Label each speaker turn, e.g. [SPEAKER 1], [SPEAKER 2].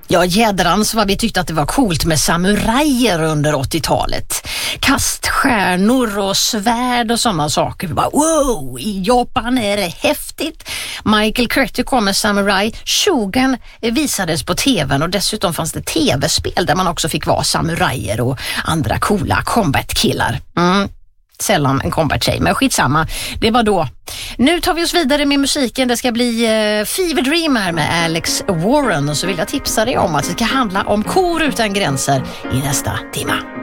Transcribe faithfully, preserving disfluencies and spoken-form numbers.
[SPEAKER 1] Ja, jädrans vad vi tyckte att det var coolt med samurajer under åttiotalet. Kaststjärnor och svärd och sådana saker. Vi bara, wow, i Japan är det häftigt. Michael Curtis kom med Samurai. Shogun visades på tvn och dessutom fanns det tv-spel där man också fick vara samurajer och andra coola combat-killar. Mm. Sällan en combat-tjej, men skitsamma. Det var då. Nu tar vi oss vidare med musiken. Det ska bli uh, Fever Dream här med Alex Warren. Och så vill jag tipsa dig om att det ska handla om kor utan gränser i nästa timma.